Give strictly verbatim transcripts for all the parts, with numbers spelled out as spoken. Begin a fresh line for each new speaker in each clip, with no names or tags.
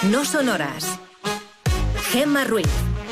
No son horas. Gemma Ruiz.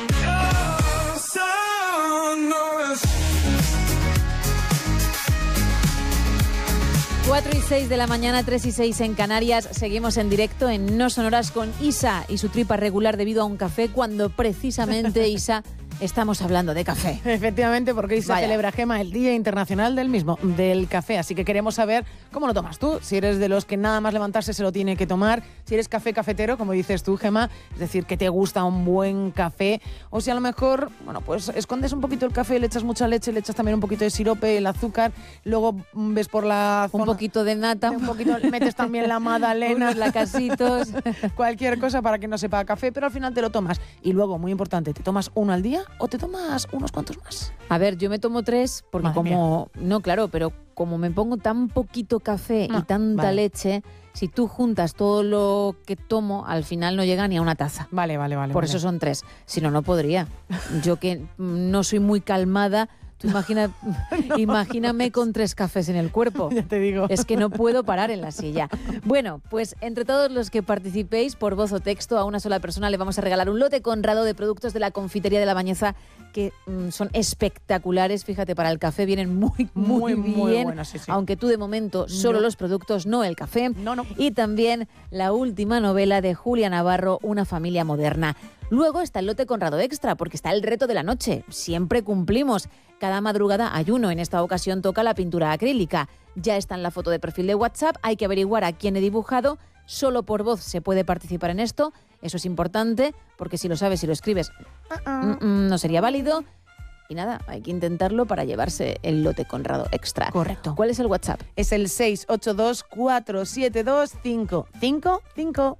cuatro y seis de la mañana, tres y seis en Canarias. Seguimos en directo en No son horas con Isa y su tripa regular debido a un café, cuando precisamente, Isa, estamos hablando de café.
Efectivamente, porque hoy se
Vaya.
celebra, Gema, el Día Internacional del mismo, del café. Así que queremos saber cómo lo tomas tú. Si eres de los que nada más levantarse se lo tiene que tomar. Si eres café cafetero, como dices tú, Gema, es decir, que te gusta un buen café. O si a lo mejor, bueno, pues escondes un poquito el café, le echas mucha leche, le echas también un poquito de sirope, el azúcar, luego mm, ves por la zona,
Un poquito de nata.
un poquito, metes también la magdalena,
unos lacasitos.
cualquier cosa para que no sepa a café, pero al final te lo tomas. Y luego, muy importante, ¿te tomas uno al día o te tomas unos cuantos más?
A ver, yo me tomo tres porque
Madre
como... No, claro, pero como me pongo tan poquito café
Ah,
y tanta
vale.
leche, si tú juntas todo lo que tomo, al final no llega ni a una taza.
Vale, vale, vale.
Por
vale.
eso son tres. Si no, no podría. Yo que mm, no soy muy calmada, tú imagina, imagíname con tres cafés en el cuerpo.
Ya te digo.
Es que no puedo parar en la silla. Bueno, pues entre todos los que participéis por voz o texto, a una sola persona le vamos a regalar un lote Conrado de productos de la confitería de La Bañeza que mm, son espectaculares. Fíjate, para el café vienen muy, muy,
Muy,
bien.
muy buenos, sí, sí.
Aunque tú de momento solo
No.
los productos, no el café.
No, no.
Y también la última novela de Julia Navarro, Una familia moderna. Luego está el lote Conrado Extra, porque está el reto de la noche. Siempre cumplimos. Cada madrugada hay uno. En esta ocasión toca la pintura acrílica. Ya está en la foto de perfil de WhatsApp. Hay que averiguar a quién he dibujado. Solo por voz se puede participar en esto. Eso es importante, porque si lo sabes y lo escribes, mm, mm, no sería válido. Y nada, hay que intentarlo para llevarse el lote Conrado Extra.
Correcto.
¿Cuál es el WhatsApp?
Es el seis ocho dos, cuatro siete dos, cinco cinco cinco.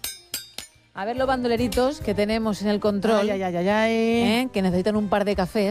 A ver los bandoleritos que tenemos en el control,
Ay, ay, ay, ay, ay.
¿eh? Que necesitan un par de cafés.